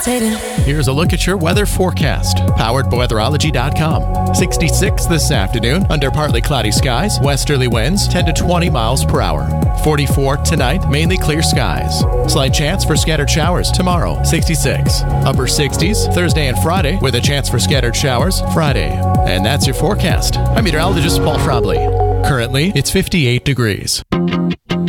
levitating. Here's a look at your weather forecast, powered by weatherology.com. 66 this afternoon, under partly cloudy skies, westerly winds 10 to 20 miles per hour. 44 tonight, mainly clear skies. Slight chance for scattered showers tomorrow, 66. Upper 60s Thursday and Friday, with a chance for scattered showers Friday. And that's your forecast. I'm meteorologist Paul Schrabley. Currently, it's 58 degrees.